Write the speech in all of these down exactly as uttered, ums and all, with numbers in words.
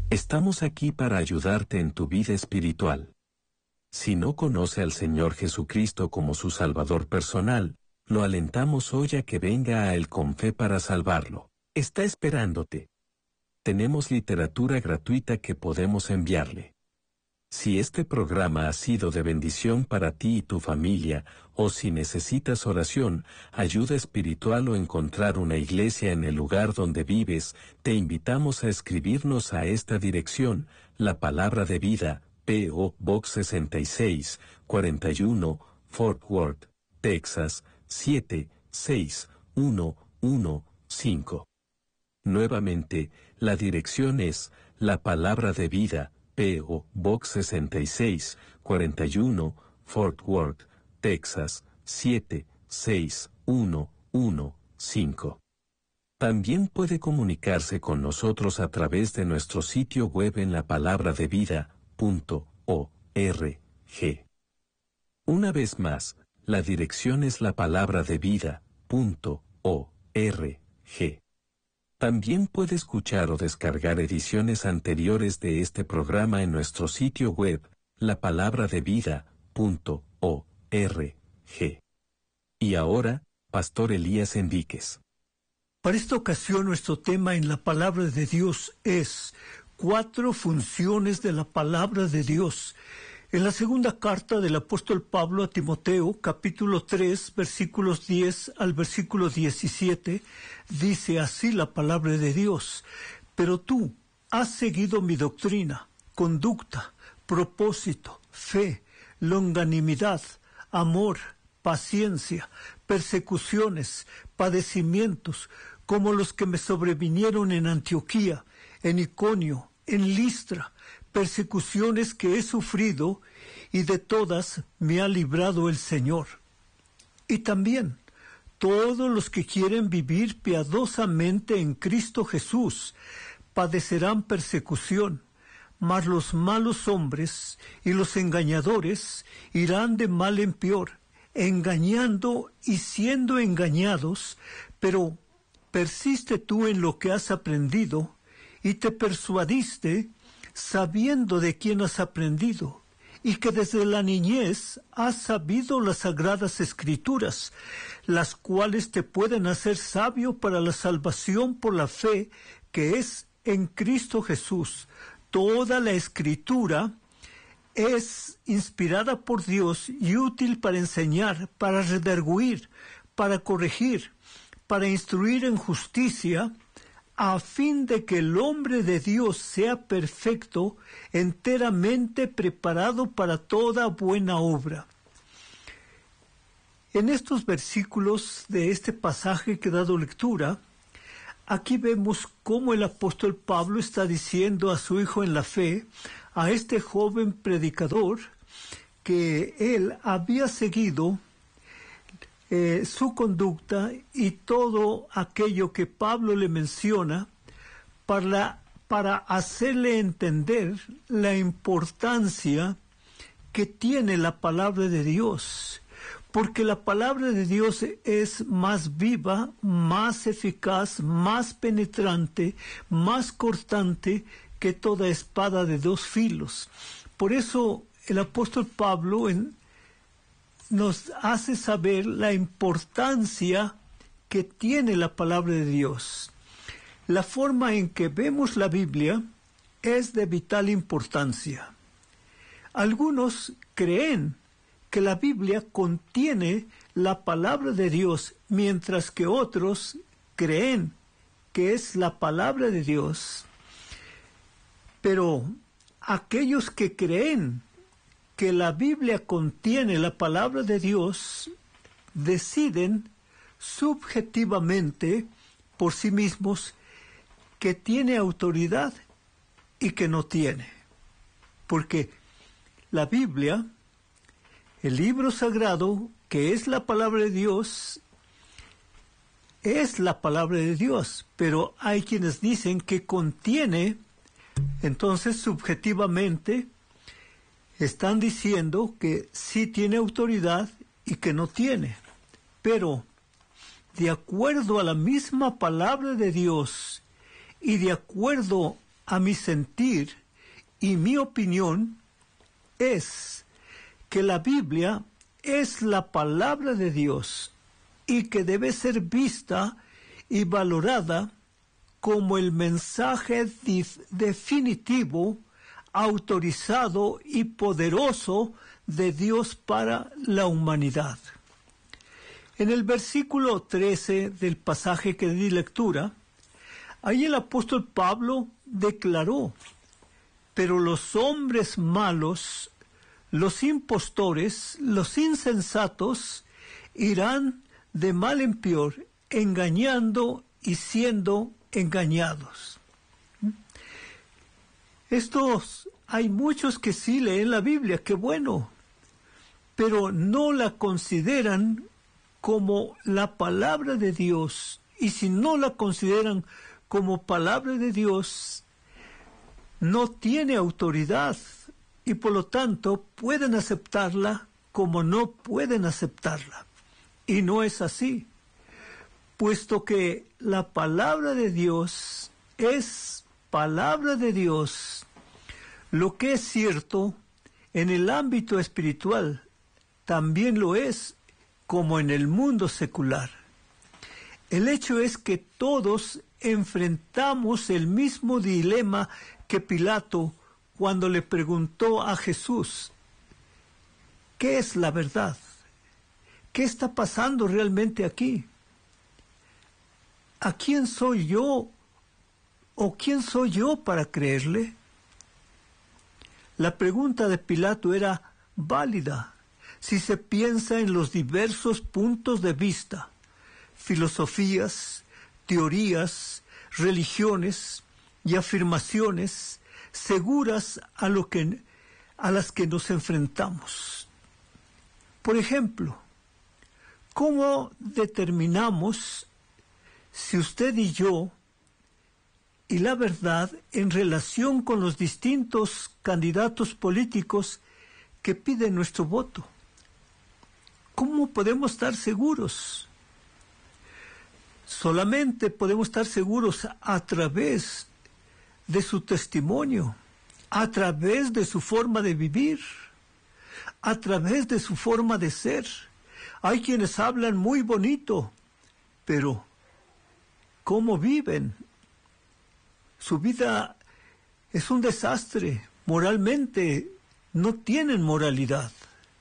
Estamos aquí para ayudarte en tu vida espiritual. Si no conoce al Señor Jesucristo como su Salvador personal, lo alentamos hoy a que venga a Él con fe para salvarlo. Está esperándote. Tenemos literatura gratuita que podemos enviarle. Si este programa ha sido de bendición para ti y tu familia, o si necesitas oración, ayuda espiritual o encontrar una iglesia en el lugar donde vives, te invitamos a escribirnos a esta dirección, La Palabra de Vida, P O Box sesenta y seis, cuarenta y uno, Fort Worth, Texas, siete seis uno uno cinco. Nuevamente, la dirección es, La Palabra de Vida, P O Box sesenta y seis, cuarenta y uno, Fort Worth, Texas, siete seis uno uno cinco. También puede comunicarse con nosotros a través de nuestro sitio web en la palabra de vida punto org. Una vez más, la dirección es la palabra de vida punto org. También puede escuchar o descargar ediciones anteriores de este programa en nuestro sitio web, la palabra de vida punto org. Y ahora, Pastor Elías Enríquez. Para esta ocasión nuestro tema en la palabra de Dios es cuatro funciones de la palabra de Dios. En la segunda carta del apóstol Pablo a Timoteo, capítulo tres, versículos diez al versículo diecisiete, dice así la palabra de Dios: Pero tú has seguido mi doctrina, conducta, propósito, fe, longanimidad, amor, paciencia, persecuciones, padecimientos, como los que me sobrevinieron en Antioquía, en Iconio, en Listra, persecuciones que he sufrido, y de todas me ha librado el Señor. Y también, todos los que quieren vivir piadosamente en Cristo Jesús padecerán persecución, mas los malos hombres y los engañadores irán de mal en peor, engañando y siendo engañados. Pero persiste tú en lo que has aprendido, y te persuadiste, sabiendo de quién has aprendido, y que desde la niñez has sabido las sagradas escrituras, las cuales te pueden hacer sabio para la salvación por la fe que es en Cristo Jesús. Toda la escritura es inspirada por Dios y útil para enseñar, para redarguir, para corregir, para instruir en justicia, a fin de que el hombre de Dios sea perfecto, enteramente preparado para toda buena obra. En estos versículos de este pasaje que he dado lectura, aquí vemos cómo el apóstol Pablo está diciendo a su hijo en la fe, a este joven predicador, que él había seguido Eh, su conducta y todo aquello que Pablo le menciona para, para hacerle entender la importancia que tiene la palabra de Dios, porque la palabra de Dios es más viva, más eficaz, más penetrante, más cortante que toda espada de dos filos. Por eso el apóstol Pablo en nos hace saber la importancia que tiene la palabra de Dios. La forma en que vemos la Biblia es de vital importancia. Algunos creen que la Biblia contiene la palabra de Dios, mientras que otros creen que es la palabra de Dios. Pero aquellos que creen que la Biblia contiene la palabra de Dios, deciden subjetivamente por sí mismos que tiene autoridad y que no tiene. Porque la Biblia, el libro sagrado, que es la palabra de Dios, es la palabra de Dios, pero hay quienes dicen que contiene, entonces subjetivamente, están diciendo que sí tiene autoridad y que no tiene. Pero, de acuerdo a la misma palabra de Dios y de acuerdo a mi sentir y mi opinión, es que la Biblia es la palabra de Dios y que debe ser vista y valorada como el mensaje definitivo, autorizado y poderoso de Dios para la humanidad. En el versículo trece del pasaje que di lectura, ahí el apóstol Pablo declaró: pero los hombres malos, los impostores, los insensatos, irán de mal en peor, engañando y siendo engañados. Estos, hay muchos que sí leen la Biblia, qué bueno, pero no la consideran como la palabra de Dios. Y si no la consideran como palabra de Dios, no tiene autoridad y por lo tanto pueden aceptarla como no pueden aceptarla. Y no es así, puesto que la palabra de Dios es palabra de Dios. Lo que es cierto en el ámbito espiritual también lo es como en el mundo secular. El hecho es que todos enfrentamos el mismo dilema que Pilato cuando le preguntó a Jesús: ¿qué es la verdad? ¿Qué está pasando realmente aquí? ¿A quién soy yo o quién soy yo para creerle? La pregunta de Pilato era válida si se piensa en los diversos puntos de vista, filosofías, teorías, religiones y afirmaciones seguras a, lo que, a las que nos enfrentamos. Por ejemplo, ¿cómo determinamos si usted y yo y la verdad en relación con los distintos candidatos políticos que piden nuestro voto? ¿Cómo podemos estar seguros? Solamente podemos estar seguros a través de su testimonio, a través de su forma de vivir, a través de su forma de ser. Hay quienes hablan muy bonito, pero ¿cómo viven? Su vida es un desastre. Moralmente no tienen moralidad.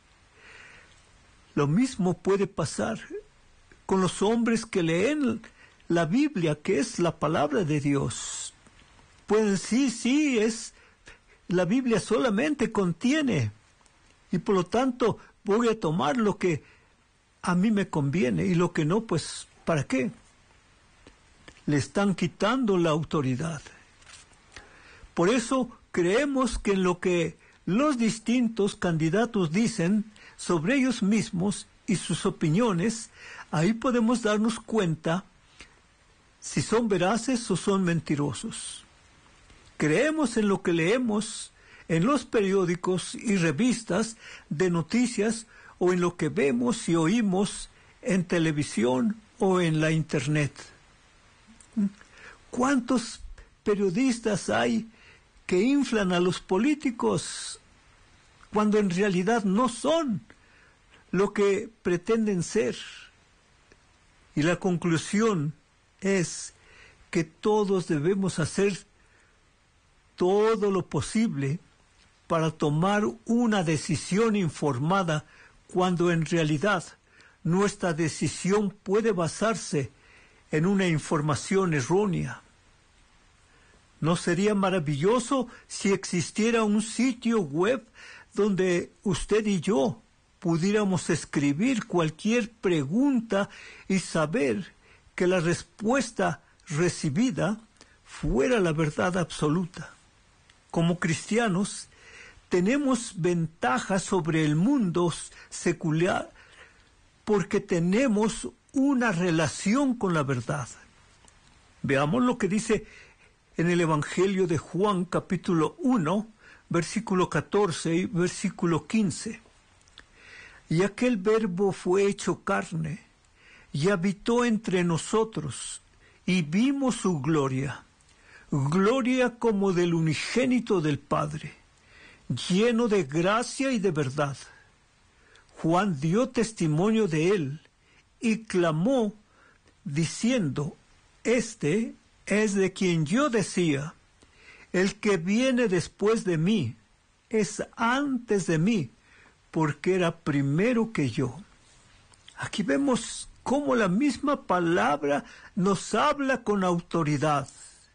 Lo mismo puede pasar con los hombres que leen la Biblia, que es la palabra de Dios. Pueden, sí, sí, es, la Biblia solamente contiene, y por lo tanto voy a tomar lo que a mí me conviene, y lo que no, pues, ¿para qué? Le están quitando la autoridad. Por eso creemos que en lo que los distintos candidatos dicen sobre ellos mismos y sus opiniones, ahí podemos darnos cuenta si son veraces o son mentirosos. Creemos en lo que leemos en los periódicos y revistas de noticias o en lo que vemos y oímos en televisión o en la internet. ¿Cuántos periodistas hay que inflan a los políticos cuando en realidad no son lo que pretenden ser? Y la conclusión es que todos debemos hacer todo lo posible para tomar una decisión informada, cuando en realidad nuestra decisión puede basarse en una información errónea. ¿No sería maravilloso si existiera un sitio web donde usted y yo pudiéramos escribir cualquier pregunta y saber que la respuesta recibida fuera la verdad absoluta? Como cristianos, tenemos ventaja sobre el mundo secular porque tenemos una relación con la verdad. Veamos lo que dice en el Evangelio de Juan, capítulo uno, versículo catorce y versículo quince. Y aquel Verbo fue hecho carne, y habitó entre nosotros, y vimos su gloria, gloria como del unigénito del Padre, lleno de gracia y de verdad. Juan dio testimonio de él y clamó diciendo, este es de quien yo decía, el que viene después de mí es antes de mí, porque era primero que yo. Aquí vemos cómo la misma palabra nos habla con autoridad.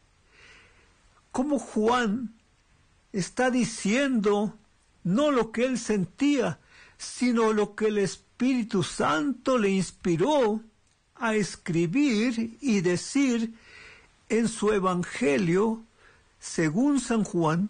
Cómo Juan está diciendo no lo que él sentía, sino lo que el Espíritu Santo le inspiró a escribir y decir en su Evangelio según San Juan.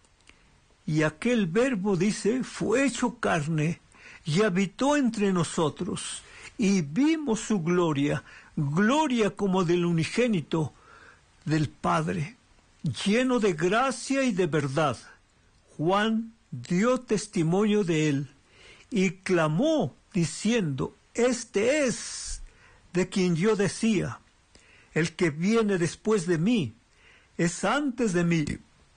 Y aquel verbo, dice, fue hecho carne y habitó entre nosotros, y vimos su gloria, gloria como del unigénito del Padre, lleno de gracia y de verdad. Juan dio testimonio de él y clamó diciendo, este es de quien yo decía, el que viene después de mí es antes de mí,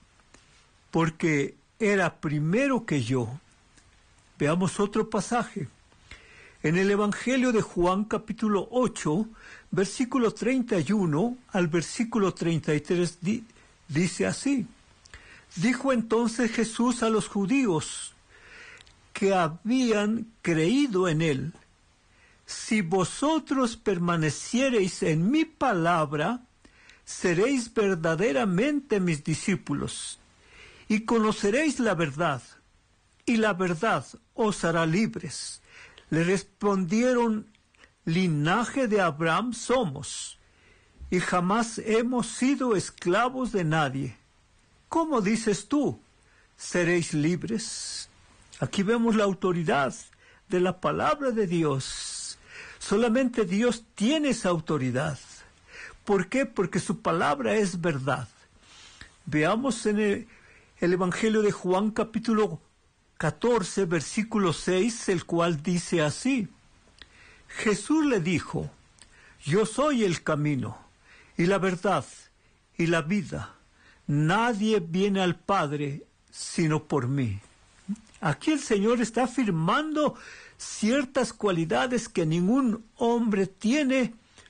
porque era primero que yo. Veamos otro pasaje. En el Evangelio de Juan, capítulo ocho, versículo treinta y uno al versículo treinta y tres, di, dice así. Dijo entonces Jesús a los judíos que habían creído en él, si vosotros permaneciereis en mi palabra, seréis verdaderamente mis discípulos, y conoceréis la verdad, y la verdad os hará libres. Le respondieron, linaje de Abraham somos, y jamás hemos sido esclavos de nadie. ¿Cómo dices tú, seréis libres? Aquí vemos la autoridad de la palabra de Dios. Solamente Dios tiene esa autoridad. ¿Por qué? Porque su palabra es verdad. Veamos en el, el Evangelio de Juan, capítulo catorce, versículo seis, el cual dice así. Jesús le dijo, yo soy el camino, y la verdad, y la vida. Nadie viene al Padre, sino por mí. Aquí el Señor está afirmando ciertas cualidades que ningún hombre tiene,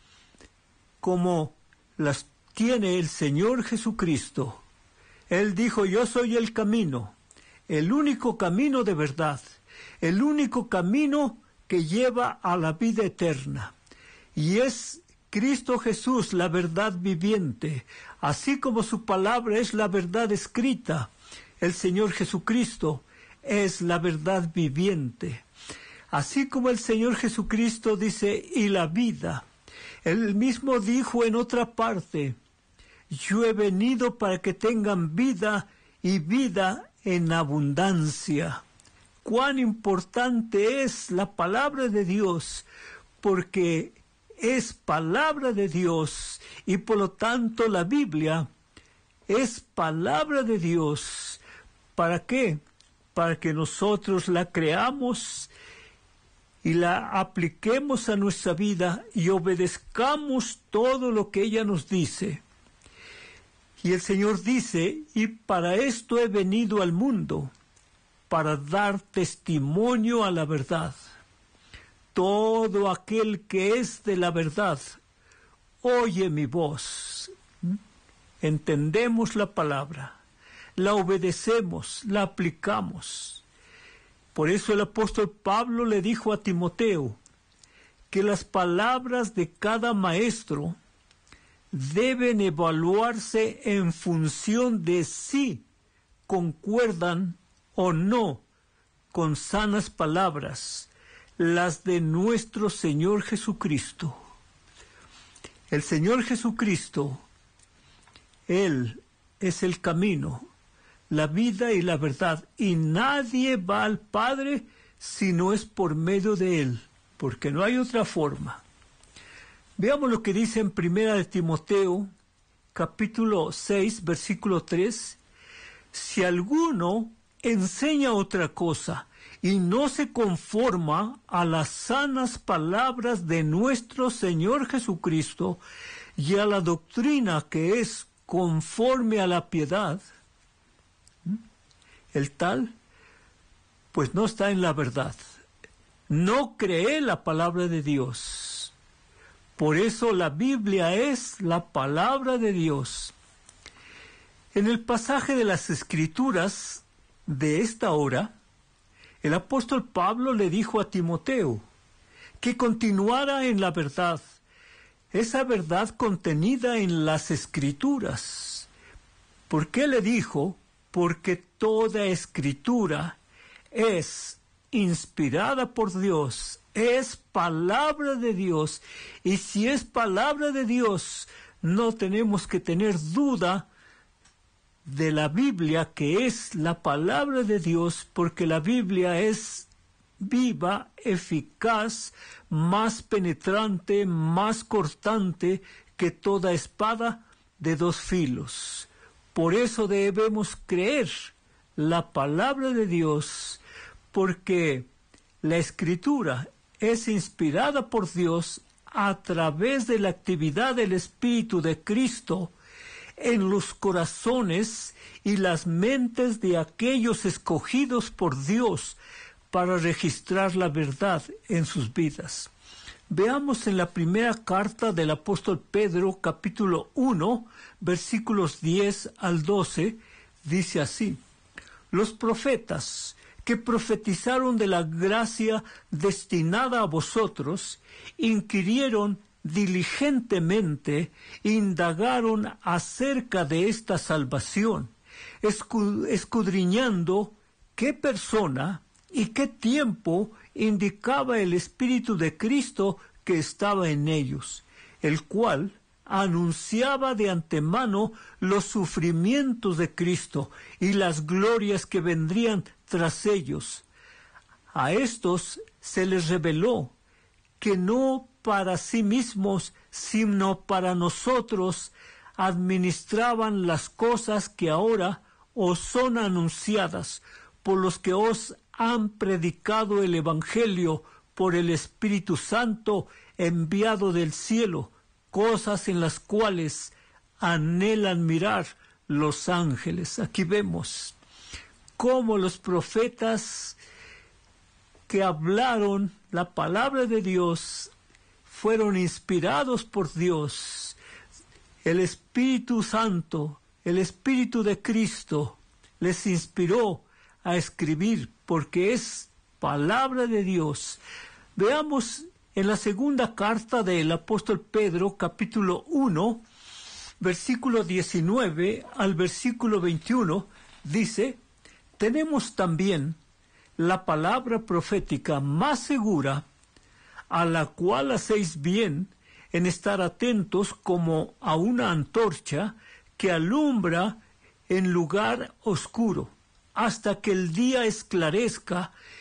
como las tiene el Señor Jesucristo. Él dijo, yo soy el camino, el único camino de verdad, el único camino que lleva a la vida eterna. Y es Cristo Jesús, la verdad viviente, así como su palabra es la verdad escrita. El Señor Jesucristo es la verdad viviente. Así como el Señor Jesucristo dice, y la vida. Él mismo dijo en otra parte, yo he venido para que tengan vida y vida en abundancia. Cuán importante es la palabra de Dios, porque es palabra de Dios y por lo tanto la Biblia es palabra de Dios. ¿Para qué? Para que nosotros la creamos y la apliquemos a nuestra vida y obedezcamos todo lo que ella nos dice. Y el Señor dice, y para esto he venido al mundo, para dar testimonio a la verdad. Todo aquel que es de la verdad, oye mi voz. Entendemos la palabra, la obedecemos, la aplicamos. Por eso el apóstol Pablo le dijo a Timoteo que las palabras de cada maestro deben evaluarse en función de si concuerdan o no con sanas palabras, las de nuestro Señor Jesucristo. El Señor Jesucristo, Él es el camino, la vida y la verdad, y nadie va al Padre si no es por medio de Él, porque no hay otra forma. Veamos lo que dice en Primera de Timoteo, capítulo seis, versículo tres. Si alguno enseña otra cosa y no se conforma a las sanas palabras de nuestro Señor Jesucristo y a la doctrina que es conforme a la piedad, el tal, pues no está en la verdad. No cree la palabra de Dios. Por eso la Biblia es la palabra de Dios. En el pasaje de las Escrituras de esta hora, el apóstol Pablo le dijo a Timoteo que continuara en la verdad, esa verdad contenida en las Escrituras. ¿Por qué le dijo? Porque toda Escritura es inspirada por Dios, es palabra de Dios, y si es palabra de Dios, no tenemos que tener duda de la Biblia, que es la palabra de Dios, porque la Biblia es viva, eficaz, más penetrante, más cortante que toda espada de dos filos. Por eso debemos creer la palabra de Dios, porque la Escritura es inspirada por Dios a través de la actividad del Espíritu de Cristo en los corazones y las mentes de aquellos escogidos por Dios para registrar la verdad en sus vidas. Veamos en la primera carta del apóstol Pedro, capítulo uno, versículos diez al doce, dice así: los profetas que profetizaron de la gracia destinada a vosotros, inquirieron diligentemente, indagaron acerca de esta salvación, escudriñando qué persona y qué tiempo indicaba el Espíritu de Cristo que estaba en ellos, el cual anunciaba de antemano los sufrimientos de Cristo y las glorias que vendrían tras ellos. A estos se les reveló que no para sí mismos, sino para nosotros, administraban las cosas que ahora os son anunciadas por los que os han predicado el Evangelio por el Espíritu Santo enviado del cielo, cosas en las cuales anhelan mirar los ángeles. Aquí vemos cómo los profetas que hablaron la palabra de Dios fueron inspirados por Dios. El Espíritu Santo, el Espíritu de Cristo, les inspiró a escribir porque es palabra de Dios. Veamos en la segunda carta del apóstol Pedro, capítulo uno, versículo diecinueve al versículo veintiuno, dice: tenemos también la palabra profética más segura, a la cual hacéis bien en estar atentos como a una antorcha que alumbra en lugar oscuro, hasta que el día esclarezca